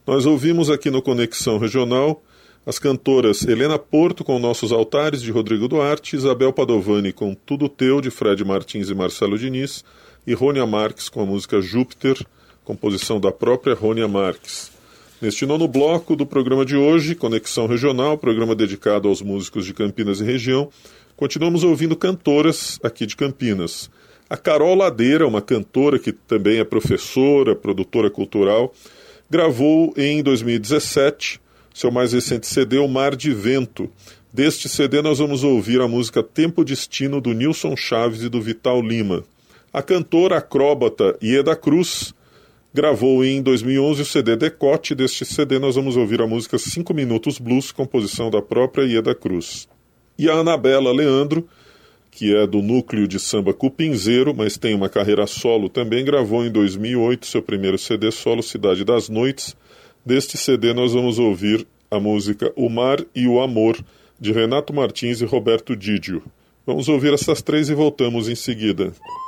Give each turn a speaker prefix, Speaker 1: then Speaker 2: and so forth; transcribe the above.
Speaker 1: Nós ouvimos aqui no Conexão Regional as cantoras Helena Porto com Nossos Altares, de Rodrigo Duarte, Isabel Padovani com Tudo Teu, de Fred Martins e Marcelo Diniz, e Rônia Marques com a música Júpiter, composição da própria Rônia Marques. Neste nono bloco do programa de hoje, Conexão Regional, programa dedicado aos músicos de Campinas e região, continuamos ouvindo cantoras aqui de Campinas. A Carol Ladeira, uma cantora que também é professora, produtora cultural, gravou em 2017 seu mais recente CD, O Mar de Vento. Deste CD nós vamos ouvir a música Tempo Destino, do Nilson Chaves e do Vital Lima. A cantora acróbata Ieda Cruz gravou em 2011 o CD Decote. Deste CD nós vamos ouvir a música 5 Minutos Blues, composição da própria Ieda Cruz. E a Anabela Leandro, que é do núcleo de samba Cupinzeiro, mas tem uma carreira solo também, gravou em 2008 seu primeiro CD solo, Cidade das Noites. Deste CD nós vamos ouvir a música O Mar e o Amor, de Renato Martins e Roberto Didio. Vamos ouvir essas três e voltamos em seguida.